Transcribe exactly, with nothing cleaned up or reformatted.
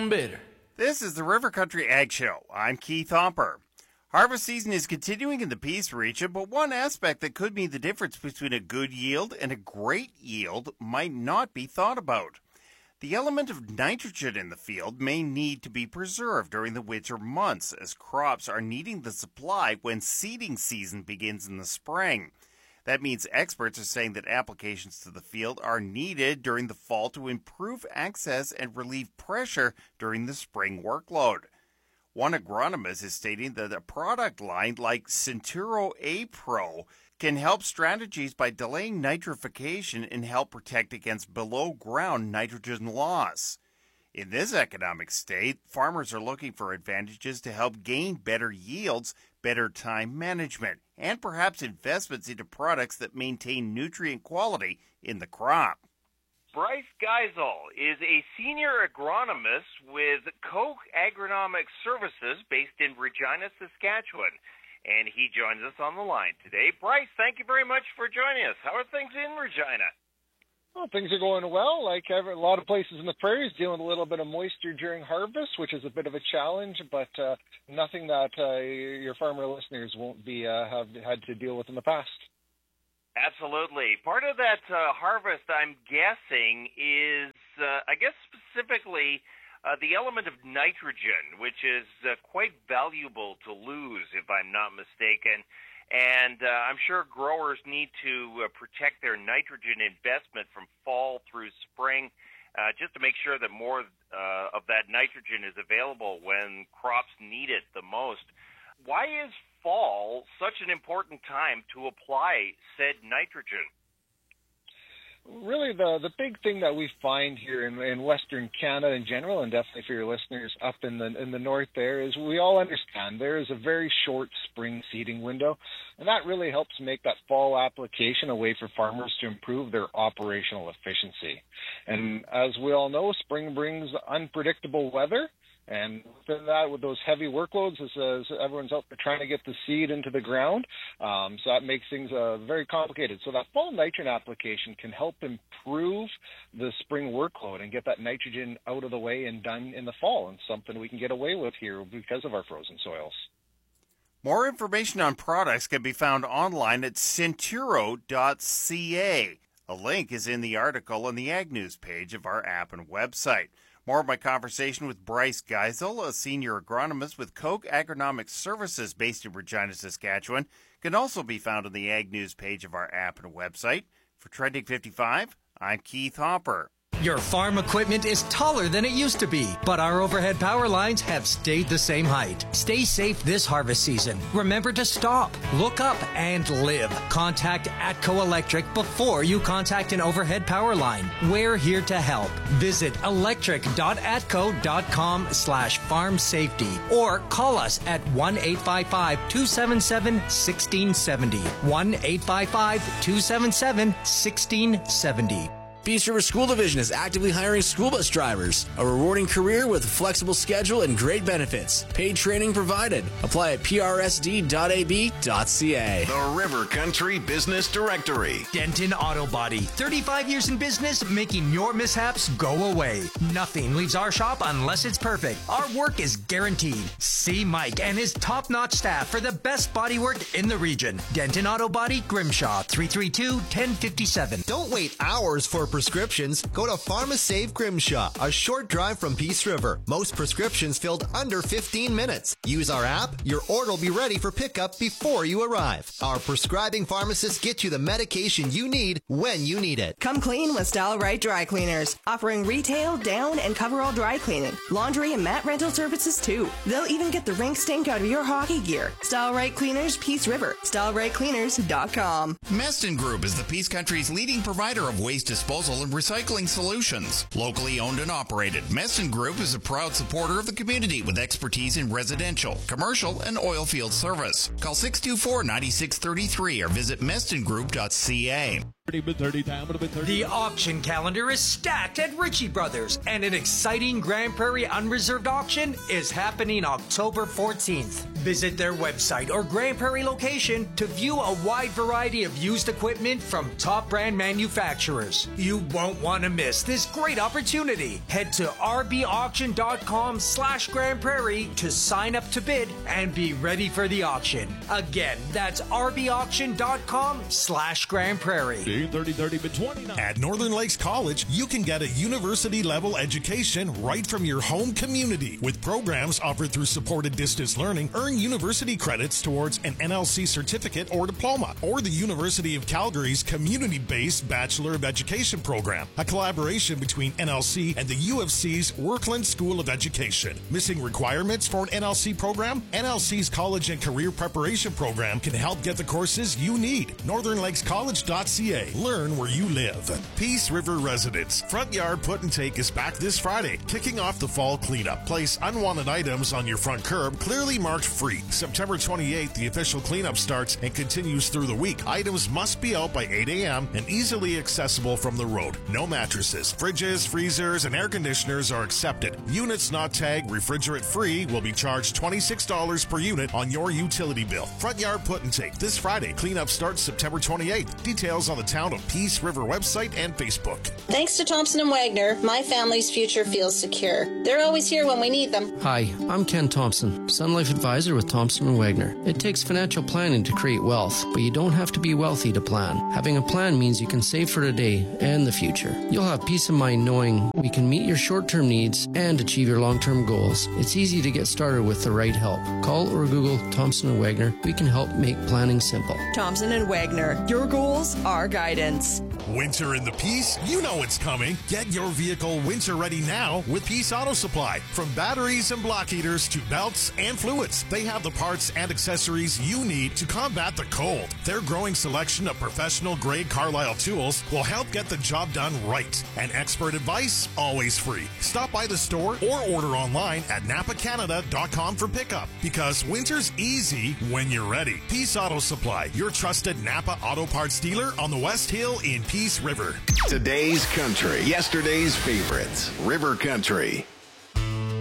John Bader. This is the River Country Ag Show. I'm Keith Hopper. Harvest season is continuing in the Peace region, but one aspect that could mean the difference between a good yield and a great yield might not be thought about. The element of nitrogen in the field may need to be preserved during the winter months, as crops are needing the supply when seeding season begins in the spring. That means experts are saying that applications to the field are needed during the fall to improve access and relieve pressure during the spring workload. One agronomist is stating that a product line like Centuro A-Pro can help strategies by delaying nitrification and help protect against below-ground nitrogen loss. In this economic state, farmers are looking for advantages to help gain better yields, better time management, and perhaps investments into products that maintain nutrient quality in the crop. Bryce Geisel is a senior agronomist with Koch Agronomic Services based in Regina, Saskatchewan, and he joins us on the line today. Bryce, thank you very much for joining us. How are things in Regina? Well, things are going well. Like every, a lot of places in the prairies, dealing with a little bit of moisture during harvest, which is a bit of a challenge, but uh, nothing that uh, your farmer listeners won't be uh, have had to deal with in the past. Absolutely. Part of that uh, harvest, I'm guessing, is, uh, I guess specifically, uh, the element of nitrogen, which is uh, quite valuable to lose, if I'm not mistaken. And uh, I'm sure growers need to uh, protect their nitrogen investment from fall through spring, uh, just to make sure that more uh, of that nitrogen is available when crops need it the most. Why is fall such an important time to apply said nitrogen? Really, the the big thing that we find here in, in Western Canada in general, and definitely for your listeners up in the in the north there, is we all understand there is a very short spring seeding window, and that really helps make that fall application a way for farmers to improve their operational efficiency. And as we all know, spring brings unpredictable weather. And within that, with those heavy workloads, as, as everyone's out there trying to get the seed into the ground, um, so that makes things uh, very complicated. So that fall nitrogen application can help improve the spring workload and get that nitrogen out of the way and done in the fall, and something we can get away with here because of our frozen soils. More information on products can be found online at Centuro dot c a. A link is in the article on the Ag News page of our app and website. More of my conversation with Bryce Geisel, a senior agronomist with Koch Agronomic Services based in Regina, Saskatchewan, can also be found on the Ag News page of our app and website. For Trending fifty-five, I'm Keith Hopper. Your farm equipment is taller than it used to be, but our overhead power lines have stayed the same height. Stay safe this harvest season. Remember to stop, look up, and live. Contact Atco Electric before you contact an overhead power line. We're here to help. Visit electric dot atco dot com slash farm safety or call us at one eight five five, two seven seven, one six seven zero. one eight five five, two seven seven, one six seven zero. Peace River School Division is actively hiring school bus drivers. A rewarding career with a flexible schedule and great benefits. Paid training provided. Apply at p r s d dot a b dot c a. The River Country Business Directory. Denton Auto Body. thirty-five years in business, making your mishaps go away. Nothing leaves our shop unless it's perfect. Our work is guaranteed. See Mike and his top-notch staff for the best bodywork in the region. Denton Auto Body, Grimshaw, three three two, one oh five seven. Don't wait hours for prescriptions. Go to PharmaSave Grimshaw, a short drive from Peace River. Most prescriptions filled under fifteen minutes. Use our app. Your order will be ready for pickup before you arrive. Our prescribing pharmacists get you the medication you need when you need it. Come clean with Style Right Dry Cleaners, offering retail, down, and coverall dry cleaning, laundry, and mat rental services too. They'll even get the rink stink out of your hockey gear. Style Right Cleaners, Peace River. Style Right Cleaners dot com. Meston Group is the Peace Country's leading provider of waste disposal and recycling solutions. Locally owned and operated, Meston Group is a proud supporter of the community with expertise in residential, commercial, and oil field service. Call six two four, nine six three three or visit meston group dot c a. The auction calendar is stacked at Ritchie Brothers, and an exciting Grand Prairie Unreserved auction is happening October fourteenth. Visit their website or Grand Prairie location to view a wide variety of used equipment from top brand manufacturers. You won't want to miss this great opportunity. Head to rbauction.com slash Grand Prairie to sign up to bid and be ready for the auction. Again, that's rbauction.com slash Grand Prairie. At Northern Lakes College, you can get a university-level education right from your home community. With programs offered through supported distance learning, earn university credits towards an N L C certificate or diploma, or the University of Calgary's community-based Bachelor of Education program, a collaboration between N L C and the U of C's Workland School of Education. Missing requirements for an N L C program? N L C's College and Career Preparation program can help get the courses you need. northern lakes college dot c a. Learn where you live. Peace River residents. Front Yard Put and Take is back this Friday, kicking off the fall cleanup. Place unwanted items on your front curb, clearly marked free. September twenty-eighth, the official cleanup starts and continues through the week. Items must be out by eight a.m. and easily accessible from the road. No mattresses, fridges, freezers, and air conditioners are accepted. Units not tagged refrigerant free will be charged twenty-six dollars per unit on your utility bill. Front Yard Put and Take this Friday. Cleanup starts September twenty-eighth. Details on the Town of Peace River website and Facebook. Thanks to Thompson and Wagner, my family's future feels secure. They're always here when we need them. Hi, I'm Ken Thompson, Sun Life Advisor with Thompson and Wagner. It takes financial planning to create wealth, but you don't have to be wealthy to plan. Having a plan means you can save for today and the future. You'll have peace of mind knowing we can meet your short-term needs and achieve your long-term goals. It's easy to get started with the right help. Call or Google Thompson and Wagner. We can help make planning simple. Thompson and Wagner, your goals, our guidance. Winter in the Peace? You know it's coming. Get your vehicle winter ready now with Peace Auto Supply. From batteries and block heaters to belts and fluids, they have the parts and accessories you need to combat the cold. Their growing selection of professional-grade Carlisle tools will help get the job done right. And expert advice, always free. Stop by the store or order online at napa canada dot com for pickup, because winter's easy when you're ready. Peace Auto Supply, your trusted Napa Auto Parts dealer on the West Hill in Peace River. Today's country, yesterday's favorites. River Country.